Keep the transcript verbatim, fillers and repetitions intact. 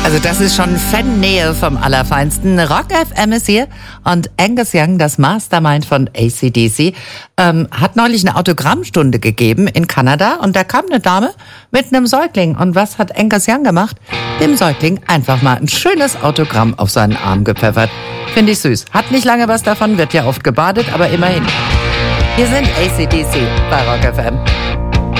Also das ist schon Fan-Nähe vom Allerfeinsten. Rock F M ist hier und Angus Young, das Mastermind von A C D C, ähm, hat neulich eine Autogrammstunde gegeben in Kanada und da kam eine Dame mit einem Säugling. Und was hat Angus Young gemacht? Dem Säugling einfach mal ein schönes Autogramm auf seinen Arm gepfeffert. Finde ich süß. Hat nicht lange was davon, wird ja oft gebadet, aber immerhin. Wir sind A C D C bei Rock F M.